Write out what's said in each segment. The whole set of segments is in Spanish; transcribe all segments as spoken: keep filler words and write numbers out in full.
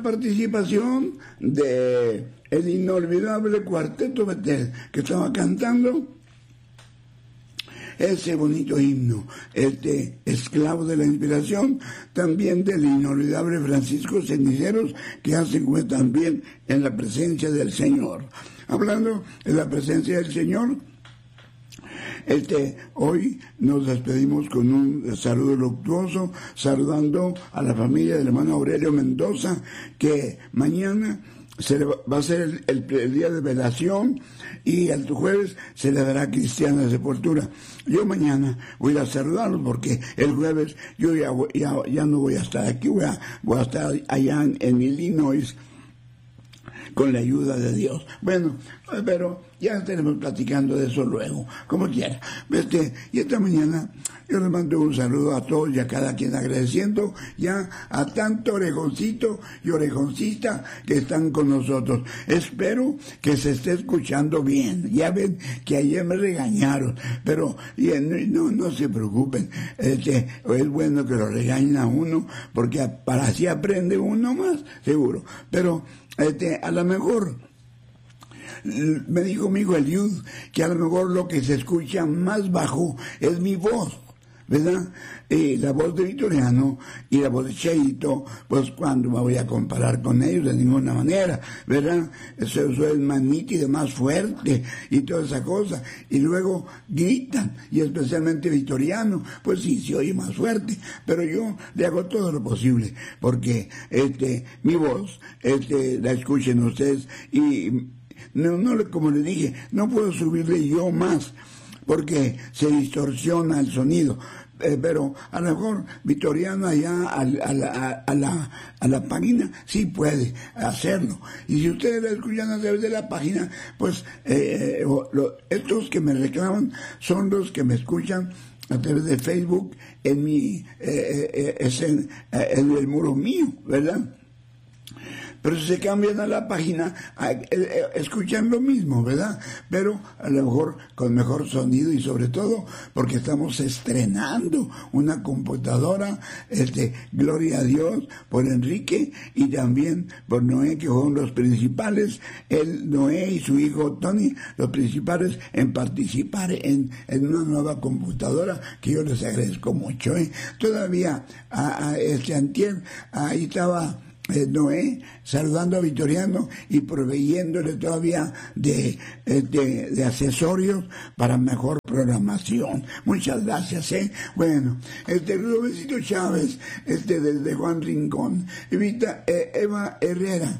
participación de el inolvidable Cuarteto Betel, que estaba cantando ese bonito himno, este Esclavo de la Inspiración, también del inolvidable Francisco Ceniceros, que hace también en la presencia del Señor. Hablando de la presencia del Señor, Este, hoy nos despedimos con un saludo luctuoso, saludando a la familia del hermano Aurelio Mendoza, que mañana se le va, va a ser el, el, el día de velación, y el jueves se le dará cristiana sepultura. Yo mañana voy a saludarlos porque el jueves yo ya, ya, ya no voy a estar aquí, voy a, voy a estar allá en, en Illinois, con la ayuda de Dios. Bueno, pero ya estaremos platicando de eso luego, como quiera. Este, y esta mañana yo les mando un saludo a todos y a cada quien, agradeciendo ya a tanto orejoncito y orejoncista que están con nosotros. Espero que se esté escuchando bien. Ya ven que ayer me regañaron, pero no, no se preocupen. Este, es bueno que lo regañen a uno, porque para así aprende uno más, seguro. Pero este, a lo mejor me dijo mi hijo Eliud que a lo mejor lo que se escucha más bajo es mi voz, ¿verdad? Eh, la voz de Vitoriano y la voz de Cheito, pues cuando me voy a comparar con ellos, de ninguna manera, ¿verdad? Eso, eso es más nítido, más fuerte y toda esa cosa. Y luego gritan, y especialmente Vitoriano, pues sí, se oye más fuerte, pero yo le hago todo lo posible, porque este, mi voz, este, la escuchen ustedes, y no, no, como les dije, no puedo subirle yo más, porque se distorsiona el sonido. Eh, pero a lo mejor Vitoriano allá a, a, la, a, la, a la página sí puede hacerlo. Y si ustedes la escuchan a través de la página, pues eh, lo, estos que me reclaman son los que me escuchan a través de Facebook, en mi eh, eh, es en, eh, en el muro mío, ¿verdad? Pero si se cambian a la página, escuchan lo mismo, ¿verdad? Pero a lo mejor con mejor sonido, y sobre todo porque estamos estrenando una computadora, este, gloria a Dios, por Enrique y también por Noé, que fueron los principales, el Noé y su hijo Tony, los principales en participar en, en una nueva computadora, que yo les agradezco mucho, ¿eh? Todavía, a, a este antier, ahí estaba Eh, Noé saludando a Vitoriano y proveyéndole todavía de, de, de accesorios para mejor programación. Muchas gracias, ¿eh? Bueno, este Rubensito Chávez, este desde Juan Rincón, Evita, eh, Eva Herrera,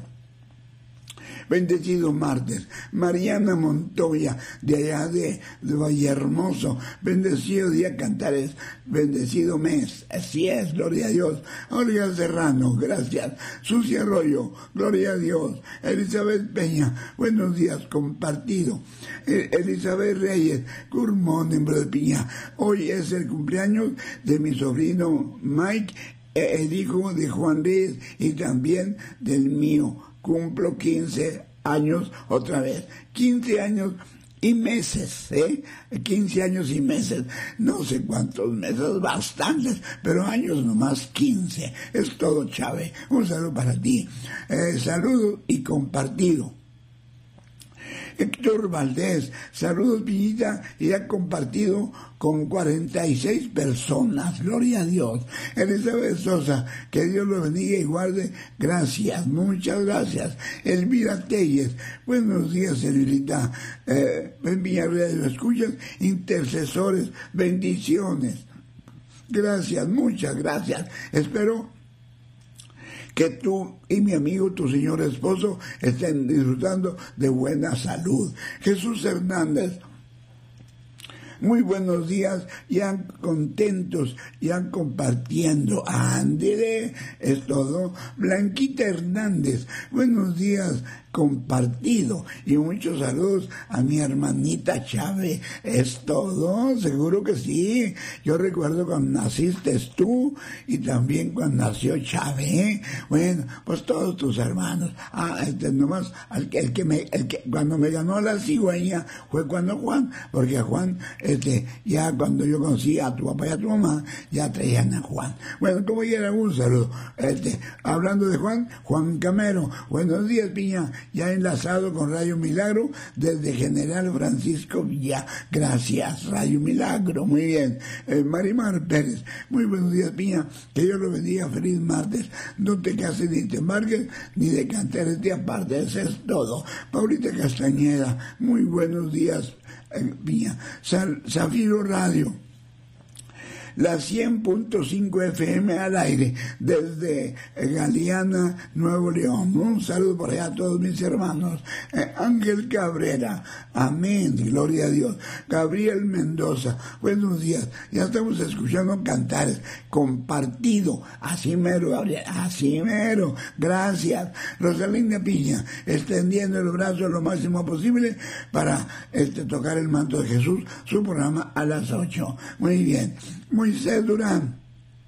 bendecido martes. Mariana Montoya, de allá de, de Vallehermoso, bendecido día Cantares, bendecido mes, así es, gloria a Dios. Olga Serrano, gracias. Susi Arroyo, gloria a Dios. Elizabeth Peña, buenos días, compartido. Eh, Elizabeth Reyes, good morning, brother Piña. Hoy es el cumpleaños de mi sobrino Mike, eh, el hijo de Juan Reyes, y también del mío. Cumplo quince años otra vez, quince años y meses, ¿eh? quince años y meses, no sé cuántos meses, bastantes, pero años nomás quince, es todo, Chávez. Un saludo para ti, eh, saludo y compartido. Héctor Valdés, saludos Piñita, y ha compartido con cuarenta y seis personas, gloria a Dios. Elizabeth Sosa, que Dios lo bendiga y guarde, gracias, muchas gracias. Elvira Telles, buenos días Elvirita, eh, en Villarreal, ¿lo escuchas? Intercesores, bendiciones, gracias, muchas gracias. Espero que tú y mi amigo, tu señor esposo, estén disfrutando de buena salud. Jesús Hernández, muy buenos días, ya contentos, ya compartiendo. André, es todo. Blanquita Hernández, buenos días, compartido, y muchos saludos a mi hermanita Chávez. Es todo, seguro que sí. Yo recuerdo cuando naciste tú y también cuando nació Chávez, ¿eh? Bueno, pues todos tus hermanos. Ah, este nomás, el que, el que me, el que cuando me ganó la cigüeña fue cuando Juan, porque a Juan este, ya cuando yo conocí a tu papá y a tu mamá, ya traían a Juan. Bueno, como quiera, un saludo. Este, hablando de Juan, Juan Camero, buenos días, Piña, ya enlazado con Radio Milagro desde General Francisco Villa. Gracias, Radio Milagro, muy bien. Eh, Marimar Pérez, muy buenos días, Piña, que Dios lo bendiga, feliz martes, no te cases ni te embarques, ni de cantar de aparte, eso es todo. Paulita Castañeda, muy buenos días, eh, Piña. Sal, Zafiro Radio, la cien punto cinco F M al aire, desde Galeana, Nuevo León. Un saludo por allá a todos mis hermanos. Eh, Ángel Cabrera, amén, gloria a Dios. Gabriel Mendoza, buenos días. Ya estamos escuchando cantares, compartido. Así mero, Gabriel, así mero. Gracias. Rosalinda Piña, extendiendo el brazo lo máximo posible para este, tocar el manto de Jesús, su programa a las ocho. Muy bien. Moisés Durán,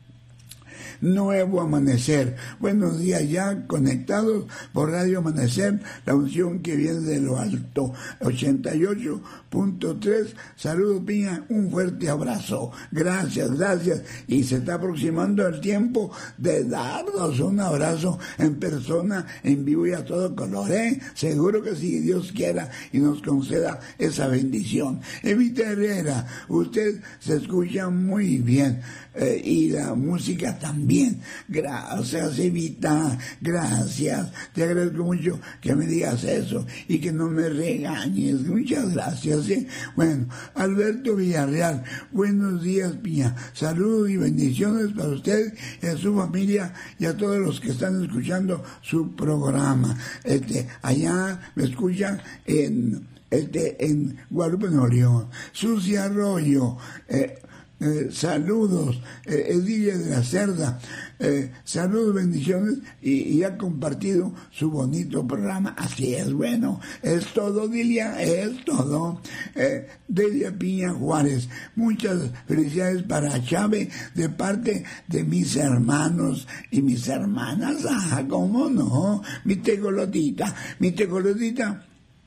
Nuevo Amanecer. Buenos días, ya conectados por Radio Amanecer, la unción que viene de lo alto, ochenta y ocho punto tres. Saludos, Piña, un fuerte abrazo. Gracias, gracias. Y se está aproximando el tiempo de darnos un abrazo en persona, en vivo y a todo color, ¿eh? Seguro que sí, Dios quiera y nos conceda esa bendición. Evita Herrera, usted se escucha muy bien. Eh, y la música también. Gracias, Evita, gracias. Te agradezco mucho que me digas eso y que no me regañes. Muchas gracias. ¿eh? Bueno, Alberto Villarreal, buenos días, Piña. Saludos y bendiciones para usted y a su familia y a todos los que están escuchando su programa. Este, allá me escuchan en, este, en Guadalupe, Nuevo León. Susi Arroyo, eh, Eh, saludos, eh, Edilia de la Cerda, eh, saludos, bendiciones y, y ha compartido su bonito programa. Así es, bueno, es todo, Dilia, es todo. eh, Delia Piña Juárez, muchas felicidades para Chávez de parte de mis hermanos y mis hermanas. Ah, cómo no, mi tecolotita, mi tecolotita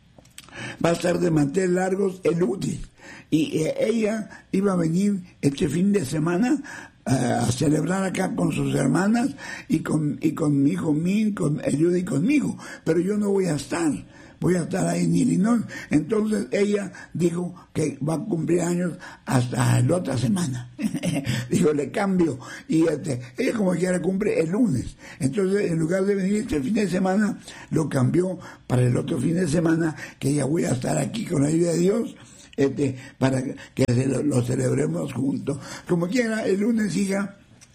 va a estar de mantel largos el lunes. Y eh, ella iba a venir este fin de semana uh, a celebrar acá con sus hermanas y con y con mi hijo Min, con Eliud y conmigo. Pero yo no voy a estar, voy a estar ahí en Illinois. Entonces ella dijo que va a cumplir años hasta la otra semana. Dijo, le cambio. Y este, ella como quiera cumple el lunes. Entonces en lugar de venir este fin de semana, lo cambió para el otro fin de semana, que ya voy a estar aquí con la ayuda de Dios. Este, para que se lo, lo celebremos juntos. Como quiera, el lunes, hija,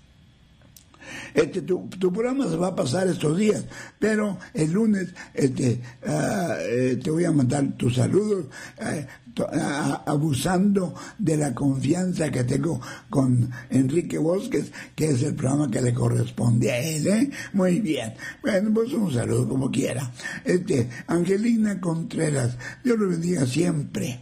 este, tu, tu programa se va a pasar estos días, pero el lunes este, uh, eh, te voy a mandar tus saludos, uh, to, uh, abusando de la confianza que tengo con Enrique Bosques, que es el programa que le corresponde a él, ¿eh? Muy bien. Bueno, pues un saludo como quiera. Este, Angelina Contreras, Dios lo bendiga siempre.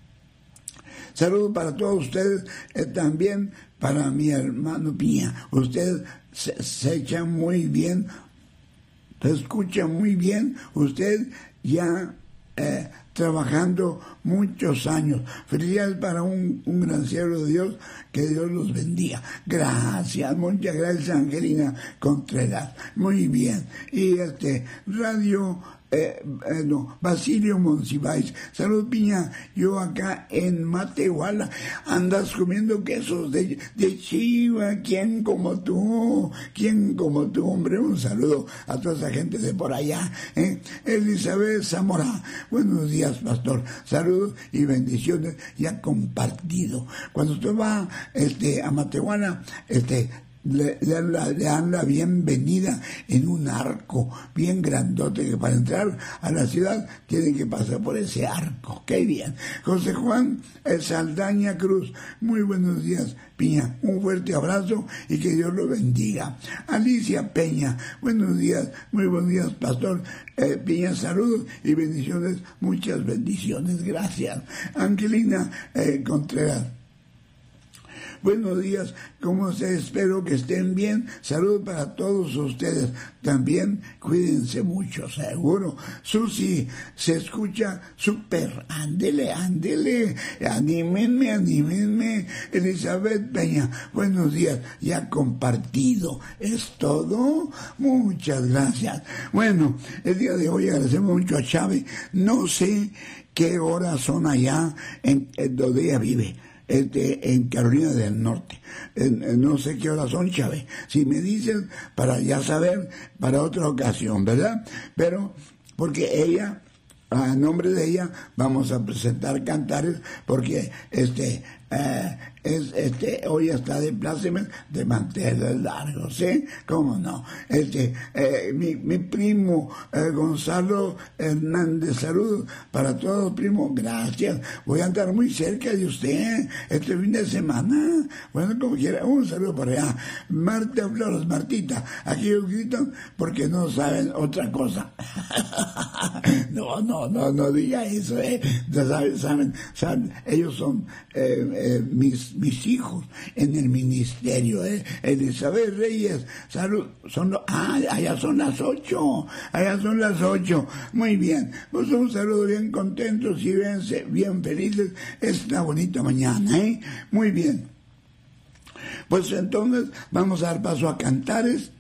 Saludos para todos ustedes, eh, también para mi hermano Piña. Usted se, se echa muy bien, se escucha muy bien, usted ya eh, trabajando muchos años. Felicidades para un, un gran siervo de Dios, que Dios los bendiga. Gracias, muchas gracias, Angelina Contreras. Muy bien. Y este, Radio... Eh, eh, no, Basilio Monsiváis, salud, Piña, yo acá en Matehuala, andas comiendo quesos de, de chiva, ¿quién como tú? ¿Quién como tú, hombre? Un saludo a toda esa gente de por allá, ¿eh? Elizabeth Zamora, buenos días, pastor, saludos y bendiciones, ya compartido. Cuando usted va este, a Matehuala, este, Le, le, dan la, le dan la bienvenida en un arco bien grandote, que para entrar a la ciudad tienen que pasar por ese arco. ¡Qué bien! José Juan Saldaña Cruz, muy buenos días, Piña, un fuerte abrazo y que Dios lo bendiga. Alicia Peña, buenos días, muy buenos días, pastor eh, Piña, saludos y bendiciones, muchas bendiciones, gracias. Angelina eh, Contreras, buenos días, ¿cómo se? Espero que estén bien. Saludos para todos ustedes. También cuídense mucho, seguro. Susi, se escucha súper. Ándele, ándele. Anímenme, anímenme. Elizabeth Peña, buenos días. Ya compartido. ¿Es todo? Muchas gracias. Bueno, el día de hoy agradecemos mucho a Chávez. No sé qué horas son allá en, en donde ella vive. Este, en Carolina del Norte. En, en no sé qué horas son, Chávez. Si me dicen, para ya saber, para otra ocasión, ¿verdad? Pero, porque ella, a nombre de ella, vamos a presentar cantares, porque este, eh, es, este, hoy está de pláceme de manteles largos, ¿sí? ¿Cómo no? Este, eh, mi, mi primo eh, Gonzalo Hernández, saludos para todos, primo, gracias. Voy a andar muy cerca de usted este fin de semana. Bueno, como quiera, un saludo por allá. Marta Flores, Martita, aquí ellos gritan porque no saben otra cosa. no, no, no, no diga eso, ¿eh? Ya saben, saben, saben, ellos son eh, eh, mis mis hijos en el ministerio, ¿eh? Elizabeth Reyes, salud, son los, ah, allá son las ocho, allá son las ocho, muy bien, pues un saludo bien contentos y bien, bien felices esta bonita mañana, ¿eh? Muy bien, pues entonces vamos a dar paso a cantares,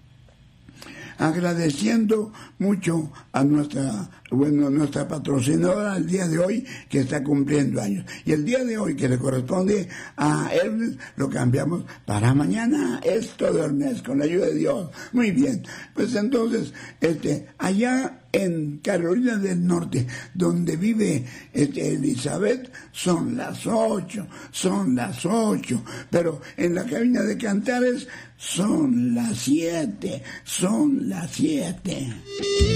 agradeciendo mucho a nuestra, bueno, nuestra patrocinadora el día de hoy que está cumpliendo años. Y el día de hoy que le corresponde a Ernest lo cambiamos para mañana. Es todo, Ernest, con la ayuda de Dios. Muy bien. Pues entonces, este, allá en Carolina del Norte, donde vive este, Elizabeth, son las ocho, son las ocho, pero en la cabina de cantares son las siete, son las siete.